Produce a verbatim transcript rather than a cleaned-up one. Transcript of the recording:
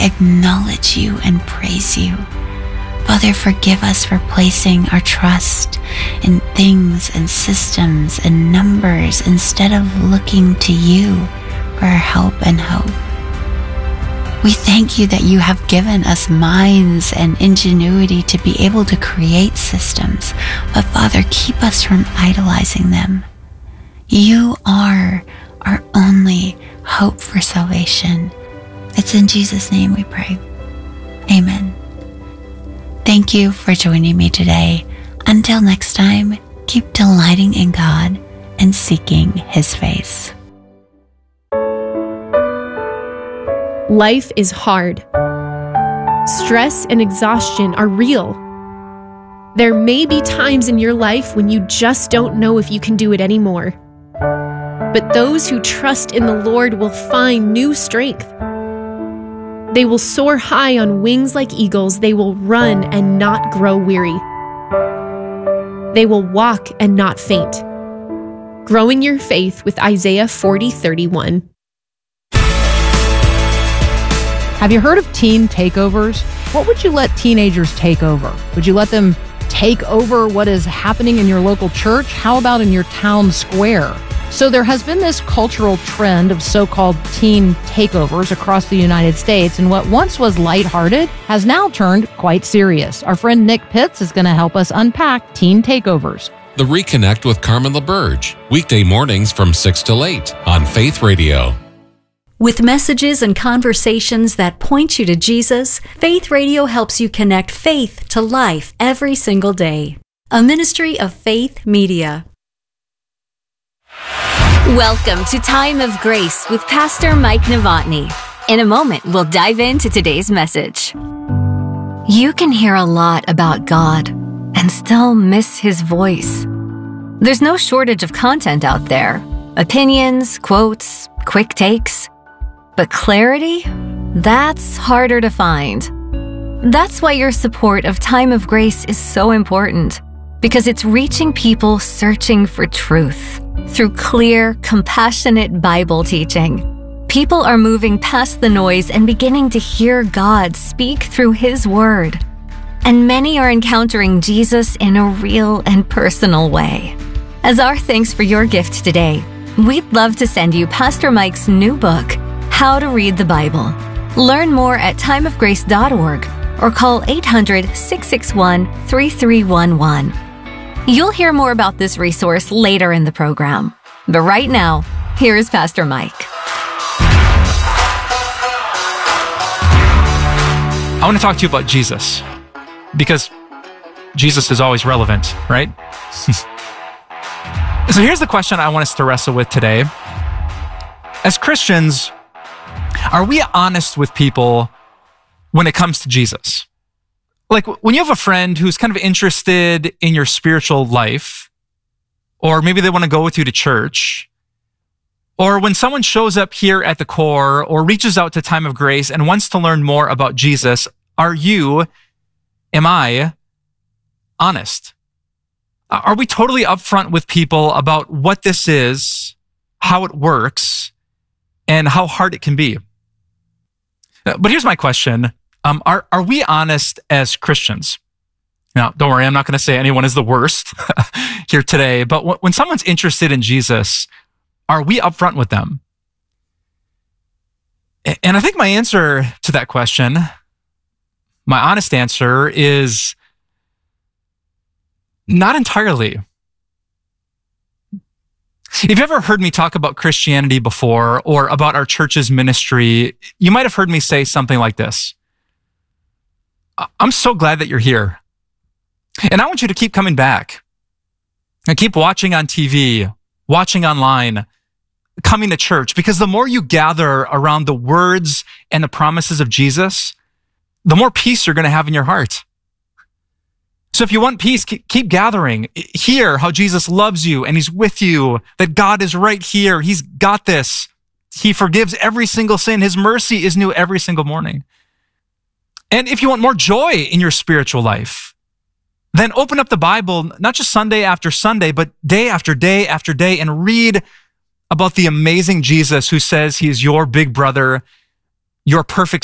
acknowledge you and praise you. Father, forgive us for placing our trust in things and systems and numbers instead of looking to you for our help and hope. We thank you that you have given us minds and ingenuity to be able to create systems, but Father, keep us from idolizing them. You are our only hope for salvation. It's in Jesus' name we pray. Amen. Thank you for joining me today. Until next time, keep delighting in God and seeking His face. Life is hard. Stress and exhaustion are real. There may be times in your life when you just don't know if you can do it anymore. But those who trust in the Lord will find new strength. They will soar high on wings like eagles. They will run and not grow weary. They will walk and not faint. Growing your faith with Isaiah forty thirty-one. Have you heard of teen takeovers? What would you let teenagers take over? Would you let them take over what is happening in your local church? How about in your town square? So there has been this cultural trend of so-called teen takeovers across the United States, and what once was lighthearted has now turned quite serious. Our friend Nick Pitts is going to help us unpack teen takeovers. The Reconnect with Carmen LaBerge, weekday mornings from six till eight on Faith Radio. With messages and conversations that point you to Jesus, Faith Radio helps you connect faith to life every single day. A ministry of Faith Media. Welcome to Time of Grace with Pastor Mike Novotny. In a moment, we'll dive into today's message. You can hear a lot about God and still miss His voice. There's no shortage of content out there. Opinions, quotes, quick takes. But clarity? That's harder to find. That's why your support of Time of Grace is so important, because it's reaching people searching for truth. Through clear, compassionate Bible teaching, people are moving past the noise and beginning to hear God speak through His Word. And many are encountering Jesus in a real and personal way. As our thanks for your gift today, we'd love to send you Pastor Mike's new book, How to Read the Bible. Learn more at time of grace dot org or call eight hundred, six six one, three three one one. You'll hear more about this resource later in the program. But right now, here is Pastor Mike. I want to talk to you about Jesus, because Jesus is always relevant, right? So here's the question I want us to wrestle with today. As Christians, are we honest with people when it comes to Jesus? Like when you have a friend who's kind of interested in your spiritual life, or maybe they want to go with you to church, or when someone shows up here at the core or reaches out to Time of Grace and wants to learn more about Jesus, are you, am I, honest? Are we totally upfront with people about what this is, how it works, and how hard it can be? But here's my question. Um, are, are we honest as Christians? Now, don't worry, I'm not going to say anyone is the worst here today, but w- when someone's interested in Jesus, are we upfront with them? And I think my answer to that question, my honest answer, is not entirely. If you've ever heard me talk about Christianity before or about our church's ministry, you might have heard me say something like this. I'm so glad that you're here. And I want you to keep coming back. And keep watching on T V, watching online, coming to church, because the more you gather around the words and the promises of Jesus, the more peace you're going to have in your heart. So if you want peace, keep gathering. Hear how Jesus loves you and He's with you, that God is right here. He's got this. He forgives every single sin. His mercy is new every single morning. And if you want more joy in your spiritual life, then open up the Bible, not just Sunday after Sunday, but day after day after day, and read about the amazing Jesus who says He is your big brother, your perfect